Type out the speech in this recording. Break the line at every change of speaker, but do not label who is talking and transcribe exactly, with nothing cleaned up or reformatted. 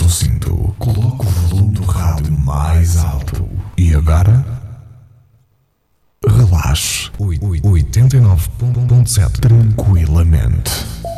solta o cinto, coloca o volume do rádio mais alto. E agora, relaxe. oitenta e nove ponto sete. Tranquilamente.